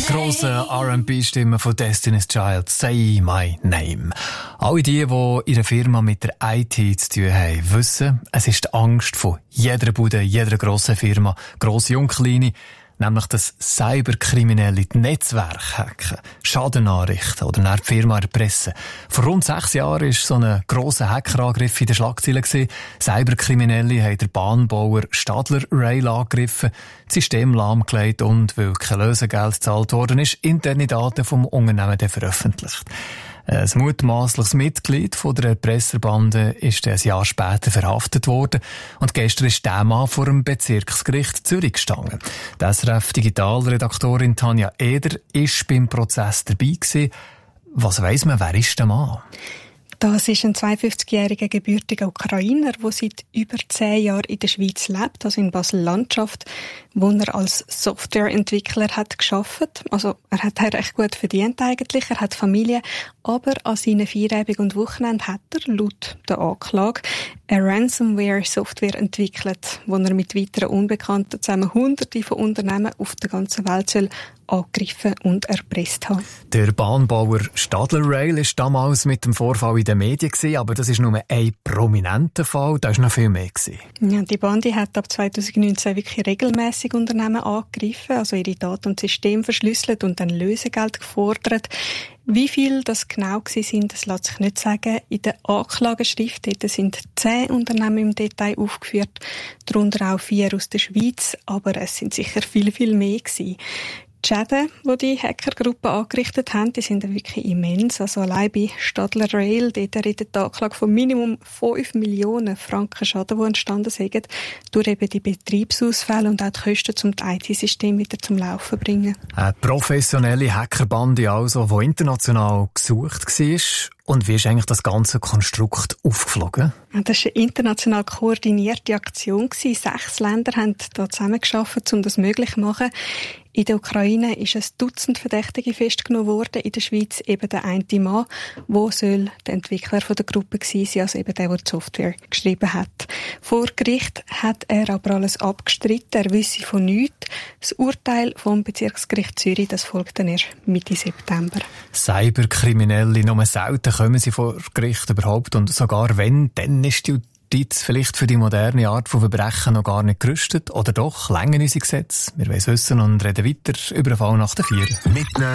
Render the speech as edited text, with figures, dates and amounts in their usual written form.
grossen R&B-Stimme von Destiny's Child, Say My Name. Alle die in einer Firma mit der IT zu tun haben, wissen, es ist die Angst von jeder Bude, jeder grossen Firma, grosse und kleine, nämlich dass Cyberkriminelle die Netzwerke hacken, Schaden anrichten oder nach die Firma erpressen. Vor rund 6 Jahren war so ein grosser Hackerangriff in den Schlagzeilen. Cyberkriminelle haben den Bahnbauer Stadler Rail angegriffen, das System lahmgelegt und, weil kein Lösegeld gezahlt worden ist, interne Daten vom Unternehmen veröffentlicht. Ein mutmaßliches Mitglied von der Erpresserbande ist ein Jahr später verhaftet worden und gestern ist der Mann vor dem Bezirksgericht Zürich gestanden. Die SRF-Digitalredaktorin Tanja Eder ist beim Prozess dabei gewesen. Was weiss man, wer ist der Mann? Das ist ein 52-jähriger gebürtiger Ukrainer, der seit über 10 Jahren in der Schweiz lebt, also in Basel-Landschaft, wo er als Softwareentwickler hat gearbeitet. Also er hat recht gut verdient eigentlich, er hat Familie, aber an seinen Feierabend und Wochenende hat er, laut der Anklage, eine Ransomware-Software entwickelt, wo er mit weiteren Unbekannten zusammen Hunderte von Unternehmen auf der ganzen Welt soll angegriffen und erpresst haben. Der Bahnbauer Stadler Rail war damals mit dem Vorfall in den Medien, aber das ist nur ein prominenter Fall, da war noch viel mehr. Ja, die Bande hat ab 2019 wirklich regelmäßig Unternehmen angegriffen, also ihre Daten und Systeme verschlüsselt und dann Lösegeld gefordert. Wie viel das genau waren, das lässt sich nicht sagen. In der Anklageschrift dort sind 10 Unternehmen im Detail aufgeführt, darunter auch 4 aus der Schweiz, aber es sind sicher viel, viel mehr gewesen. Die Schäden, die Hackergruppe angerichtet haben, die sind wirklich immens. Also allein bei Stadler Rail, dort redet die Anklage von Minimum 5 Millionen Franken Schaden, die entstanden sind, durch eben die Betriebsausfälle und auch die Kosten, um das IT-System wieder zum Laufen zu bringen. Eine professionelle Hackerbande also, die international gesucht war. Und wie ist eigentlich das ganze Konstrukt aufgeflogen? Das war eine international koordinierte Aktion. 6 Länder haben da zusammengearbeitet, um das möglich zu machen. In der Ukraine ist ein Dutzend Verdächtige festgenommen worden. In der Schweiz eben der eine Mann, der der Entwickler von der Gruppe gewesen sein, also eben der die Software geschrieben hat. Vor Gericht hat er aber alles abgestritten. Er wisse von nichts. Das Urteil vom Bezirksgericht Zürich, das folgt dann erst Mitte September. Cyberkriminelle, nur selten kommen sie vor Gericht überhaupt. Und sogar wenn, dann ist die Justiz vielleicht für die moderne Art von Verbrechen noch gar nicht gerüstet. Oder doch, länger unsere Gesetze. Wir wollen es wissen und reden weiter über den Fall nach der 4.